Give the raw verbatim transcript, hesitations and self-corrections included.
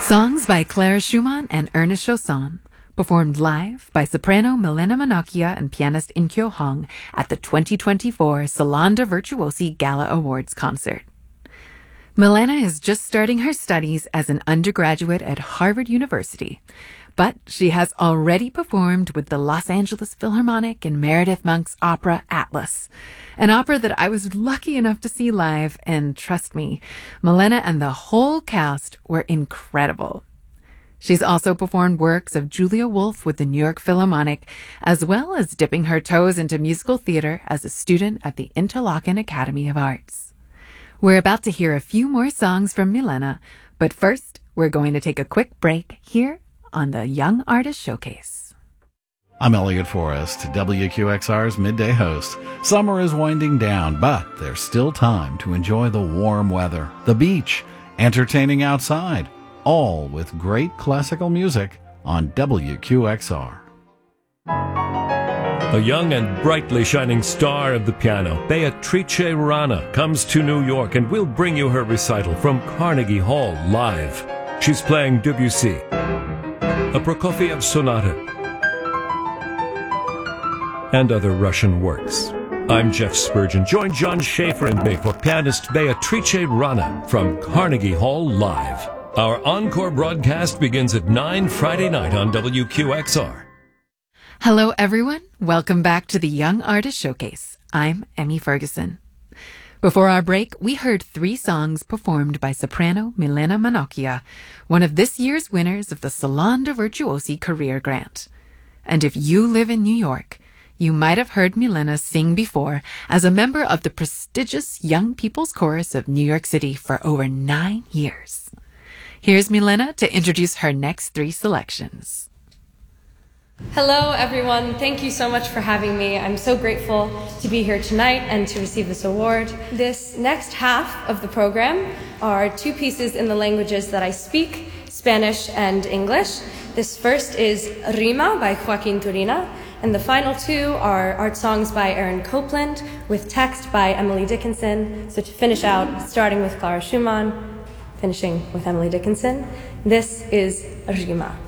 Songs by Clara Schumann and Ernest Chausson, performed live by soprano Milena Manocchia and pianist In-kyo Hong at the twenty twenty-four Salon de Virtuosi Gala Awards concert. Milena is just starting her studies as an undergraduate at Harvard University, but she has already performed with the Los Angeles Philharmonic in Meredith Monk's opera Atlas, an opera that I was lucky enough to see live, and trust me, Milena and the whole cast were incredible. She's also performed works of Julia Wolf with the New York Philharmonic, as well as dipping her toes into musical theater as a student at the Interlochen Academy of Arts. We're about to hear a few more songs from Milena, but first, we're going to take a quick break here on the Young Artist Showcase. I'm Elliot Forrest, W Q X R's midday host. Summer is winding down, but there's still time to enjoy the warm weather, the beach, entertaining outside, all with great classical music on W Q X R. A young and brightly shining star of the piano, Beatrice Rana, comes to New York and will bring you her recital from Carnegie Hall live. She's playing Debussy, a Prokofiev sonata, and other Russian works. I'm Jeff Spurgeon. Join John Schaefer and me for pianist Beatrice Rana from Carnegie Hall live. Our encore broadcast begins at nine Friday night on W Q X R. Hello, everyone. Welcome back to the Young Artist Showcase. I'm Emmy Ferguson. Before our break, we heard three songs performed by soprano Milena Manocchia, one of this year's winners of the Salon de Virtuosi Career Grant. And if you live in New York, you might have heard Milena sing before as a member of the prestigious Young People's Chorus of New York City for over nine years. Here's Milena to introduce her next three selections. Hello, everyone. Thank you so much for having me. I'm so grateful to be here tonight and to receive this award. This next half of the program are two pieces in the languages that I speak, Spanish and English. This first is Rima by Joaquin Turina, and the final two are art songs by Aaron Copland with text by Emily Dickinson. So to finish out, starting with Clara Schumann, finishing with Emily Dickinson, this is Rima.